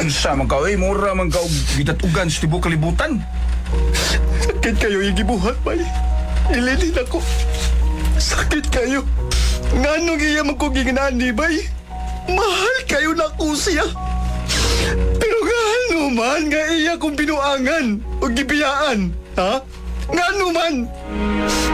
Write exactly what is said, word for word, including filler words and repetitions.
Unsa man ka, eh, mura man ka og gitatugan sa tibuok kalibutan. Sakit kayo yung gibuhat, bay. Ililin ako. Sakit kayo. Nga nung iya magkugingnani, bay. Mahal kayo na ko siya. Pero nga ano man, nga iya kong binuangan o gibiyaan, ha? Nga ano man.